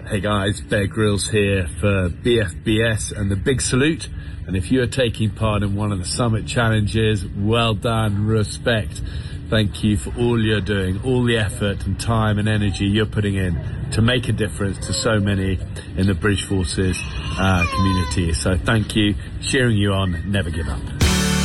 Hey guys, Bear Grylls here for BFBS and the big salute. And if you're taking part in one of the summit challenges, well done, respect. Thank you for all you're doing, all the effort and time and energy you're putting in to make a difference to so many in the British Forces community. So thank you, cheering you on, never give up.